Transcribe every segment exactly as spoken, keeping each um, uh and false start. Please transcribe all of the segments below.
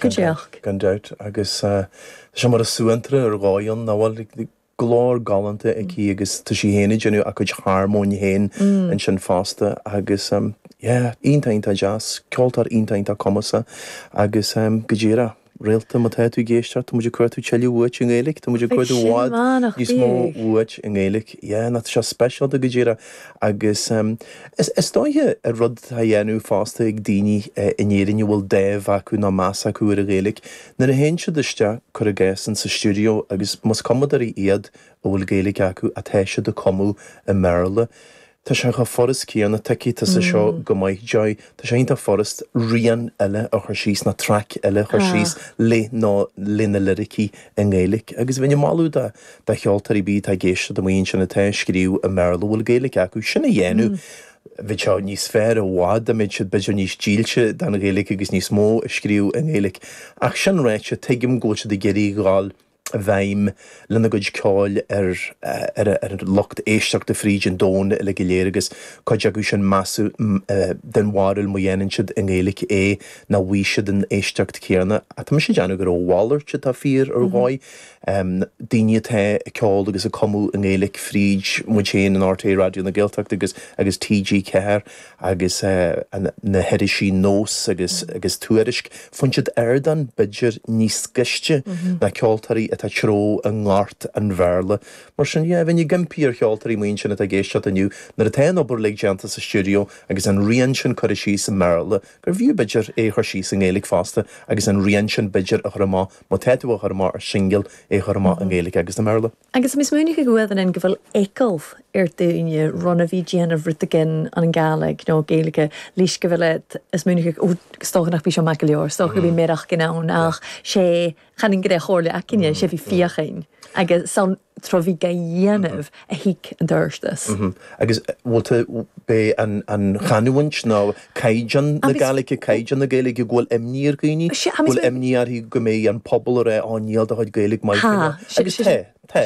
Godeach. Gan doubt agus sé mar a suantre ar gáin náhil glár galanta ag í agus tá sí héine genú a chud harmóni héin an sin fásta agus iontainta jazz, ceoltar iontainta comasa agus godéra. Réalta má tú géisteart, tá muidir cuairtú teile uait in Gaelic, tá muidir cuairtú bhád níos mó uait in Gaelic. Yeah, na tá special de godéra agus is dóithe a rud a dhéanú fásta ag daoine inéirin bhfuil déh acu ná meas acu ar a Gaelic. Na a héinse duiste chur a gaisan sa stúdio agus mas commodar iad ó bhfuil Gaelic acu a teise de comú a Merle. Tá sé go forras cíanna taí tá sa seo go maiid joy, Tá sé inta forrast rian eile a chuir síos na track eile chuir síos le ná lina lyricí in Gaelic. Agus bhaine máú de de cheoltar í bíd a géiste do mon sinna te scríú a Merle bhfuil Gaelic acu sinna dhéanú. Bhí seo níos fér a bhád a méid siad beidir níos díilte dan Gaelic agus níos mó a scríú in Gaelic. Ach sin réite tuigim ggóilse de geirí gáil a bhaim lena goid ceáil ar ar locht éisteach de frídin dón le go léir agus chuid agu sin massú den bhharil mo dhéanann siad in Gaelic é na bhí siad an éisteacht céanna a tá sé deanú gur ó bháir si tá fír ar gháid daine the ceáil agus a comú in Gaelic fríd mu chéan an R T É radio na Gaeltacht agus agus T G Ceir agus na heidir sí nós agus agus tuairisc fun siad airdan beidir níos sciiste na ceoltarí a tá tró an ngart an bherle. Mar sin yeah, bhain gimpíar cheoltarí mon sin a géiste aniu nar a tain obair le deanta sa stúdio agus an rian sin chuir síos an Merle gur bhíú beidir é chuir síos an Gaelic fásta agus an rian sin beidir a churmá má teú a churmá ar singil é churmá an Gaelic agus na Merle. Agus mis múnig go bhfuil an go bhfuil écalh ar daine runna bhí déanamh rutagin an Gaelic nó Gaelice lís go bhfuil is múnig ó stóchanach bhí seo mac leor, stócha bhí méach gná nach sé chanin go chóirla a cinne sé bhí fiachain agus san tro bhí ga dhéanamh a hiic an dúirstas. Agus bhfuilta bé an chanuhaint ná caidian na Gaelice caidian na Gaelic ghfuil imníar gaoine bhfuil imníarthaí go mé an pobl ar é áníal a chuid Gaelic mai agus te. Tá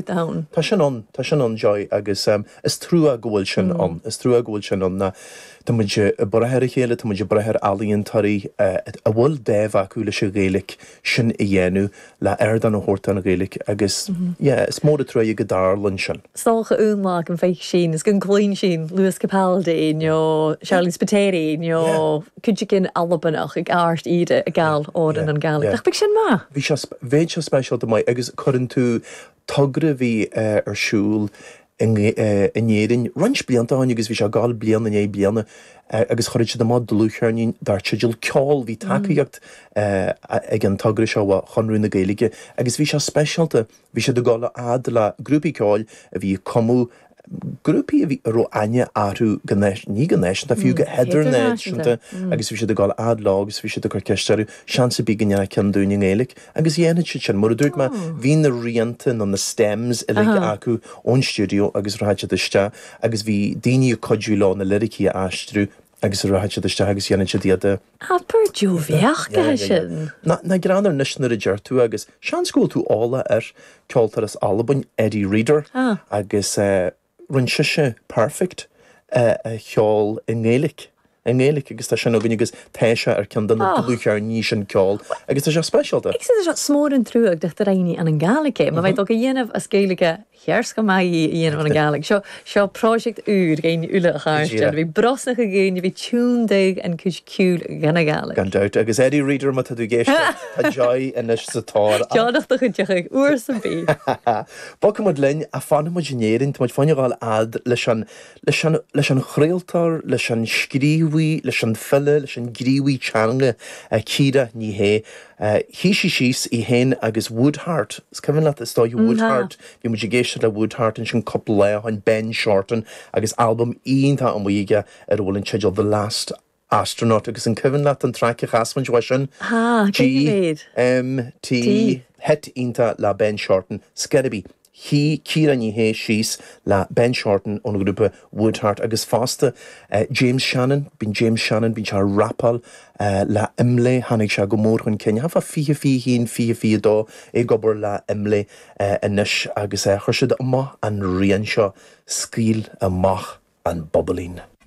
sin an tá sin an joy agus is trú a ghfuil sin an is trú a ghfuil sin an na tá muide brathir chéile tá muide brathir alíonn tarí a bhfuil déh acu le sé Gaelic sin i dhéanú le airdan na hórta na Gaelic agus is mór a trú go darlan sin. Stácha únlaach an féic sin is gon chlín sin Luas Capaldi nó Charlene Spiteri nó chuide cin Albanach ag áirt iad a gáil ódan an Gaelic. Ach big sin má? Bhí sé bhéid se spéisial do mai agus chuann tú tugra bhí ar siúl inéirin rans blianta háin agus bhí se gáil blian in é blianana agus choid se má dlúchearnín dar tidil ceáil hí takeíocht ag an tugra seo chunrún na Gaelige agus bhí se spéisialta bhí sé do gála ad le grúpi ceáil a bhí comú grúpi a bhí ro aine áú ní ganéis a fiú go heidir néisianta agus bhí sé do gáil ad lá agus bhí sé do chu ceisteú seansa bí gine cean dúine Gaelic agus dhéana si sin mar dúirt me hí na rianta nó na stems i le acu ón stúdio agus ráide deiste agus bhí daine codú lá na lyricí a aistrú agus ráide deiste agus dhéana si diaada. Apar dúbheach ga sin. Na granar nisnar a deirtú agus seanscúil tú ála ar ceoltar as Alban Eddie Reader agus rinse se perfect a cheáil in Gaelic. In Gaelic agus tá sin a gine agus teise ar cean den dlúchear ní sin ceáil agus tá sé spéisialta. Ig sé smór an trúag de raí an an Gaelice, má bheith go dhéanamh a Gaelice chears go mai dhéanamh an Gaelic. Seo seo project úr géin ule a cháiste. Bhí brosnach a géin, bhí túndaigh an cúis ciúil gan a Gaelic. Gan doubt agus Eddie Reader má tú géiste a joy inis sa táir. Teánach a chuteach uair sa bí. Ba go mud linn a fanna mu géirin, tá fáinne gáil ad leis an chréaltar, leis an scríomh leis an fille leis an gríomhaí teanga a círa ní hé. Hí sí síos i hen agus Woodhart. Scaimhin le is stáid Woodhart, bhí mu géiste le Woodhart an sin couple le an Ben Shorten agus album ionta an bhuiige ar bhfuil an teidir The Last Astronaut agus an cibhann le an traice chasman sin. G M T het ionta le Ben Shorten Scarabee. Hí círa ní hé síos le Ben Shorten ón grúpa Woodhart agus fásta uh, James Shannon, bín James Shannon bín se rapal uh, le imlé hanig se go mór chun cenne hafa fi fi hín fi fi dó é gobar le imlé uh, inis agus uh, chuirsiad amach an rian seo scíl amach an bobalín.